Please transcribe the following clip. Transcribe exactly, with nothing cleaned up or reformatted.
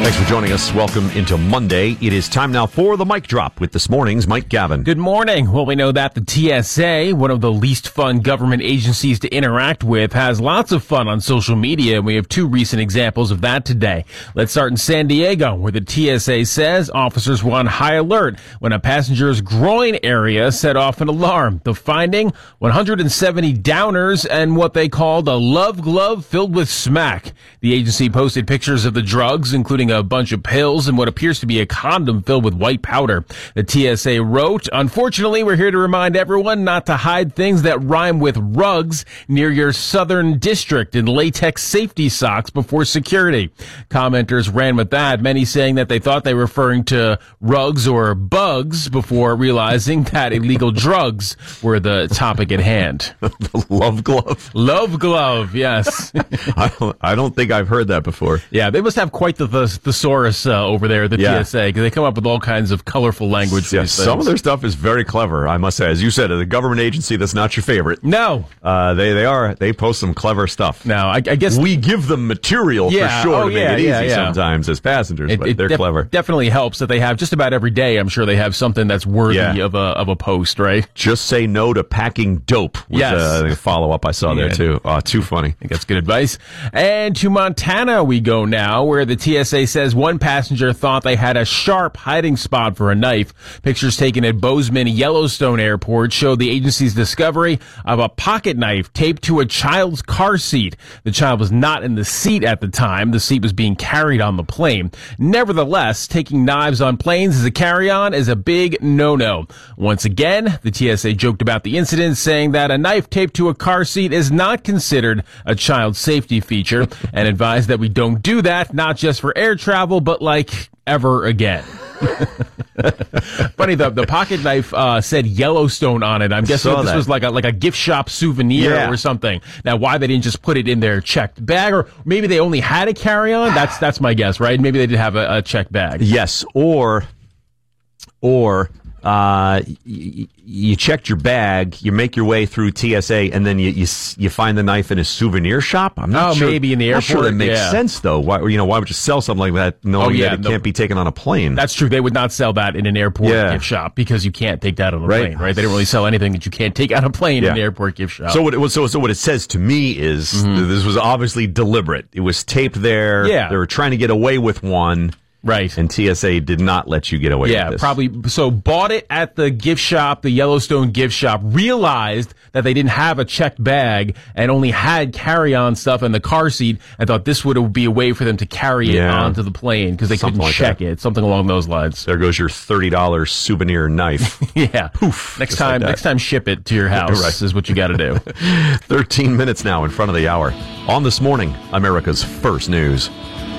Thanks for joining us. Welcome into Monday. It is time now for the Mic Drop with this morning's Mike Gavin. Good morning. Well, we know that the T S A, one of the least fun government agencies to interact with, has lots of fun on social media, and we have two recent examples of that today. Let's start in San Diego, where the T S A says officers were on high alert when a passenger's groin area set off an alarm. The finding, one hundred seventy downers and what they called a love glove filled with smack. The agency posted pictures of the drugs, including a bunch of pills and what appears to be a condom filled with white powder. The T S A wrote, "Unfortunately, we're here to remind everyone not to hide things that rhyme with rugs near your southern district in latex safety socks before security." Commenters ran with that, many saying that they thought they were referring to rugs or bugs before realizing that illegal drugs were the topic at hand. The love glove? Love glove, yes. I, don't, I don't think I've heard that before. Yeah, they must have quite the, the thesaurus uh, over there at the yeah. T S A, because they come up with all kinds of colorful language for yeah, these some things. of their stuff is very clever, I must say. As you said, a government agency that's not your favorite. No. Uh, they, they are. They post some clever stuff. Now, I, I guess... We give them material yeah, for sure oh, to yeah, make it yeah, easy yeah. sometimes as passengers, It, but it they're def- clever. definitely helps that they have just about every day, I'm sure they have something that's worthy Yeah. of a of a post, right? Just say no to packing dope was Yes. uh, the follow-up I saw Yeah. there, too. Oh, too funny. I think that's good advice. And to Montana we go now, where the T S A says one passenger thought they had a sharp hiding spot for a knife. Pictures taken at Bozeman Yellowstone Airport showed the agency's discovery of a pocket knife taped to a child's car seat. The child was not in the seat at the time. The seat was being carried on the plane. Nevertheless, taking knives on planes as a carry-on is a big no-no. Once again, the T S A joked about the incident, saying that a knife taped to a car seat is not considered a child safety feature, and advised that we don't do that, not just for air travel, but like ever again. Funny, the the pocket knife uh, said Yellowstone on it. I'm guessing this that. was like a like a gift shop souvenir Yeah. or something. Now, why they didn't just put it in their checked bag, or maybe they only had a carry-on? That's that's my guess, right? Maybe they did have a, a checked bag. Yes, or or uh, y- you checked your bag, you make your way through T S A, and then you you, s- you find the knife in a souvenir shop. I'm not Oh, sure. maybe in the Not sure airport, that makes yeah. sense though. Why you know why would you sell something like that knowing Oh, yeah, that it no. can't be taken on a plane? That's true. They would not sell that in an airport Yeah. gift shop because you can't take that on a Right. plane, right? They don't really sell anything that you can't take on a plane Yeah. in an airport gift shop. So what it was, so, so what it says to me is th- this was obviously deliberate. It was taped there. Yeah. They were trying to get away with one, right. and T S A did not let you get away Yeah, with this. probably. So bought it at the gift shop, the Yellowstone gift shop, realized that they didn't have a checked bag and only had carry-on stuff in the car seat, and thought this would be a way for them to carry it Yeah. onto the plane because they Something couldn't like check that. it. Something along those lines. There goes your thirty dollars souvenir knife. Yeah. Poof, Next just like time, that. next time, ship it to your house. Right. Is what you got to do. thirteen minutes now in front of the hour. On This Morning, America's First News.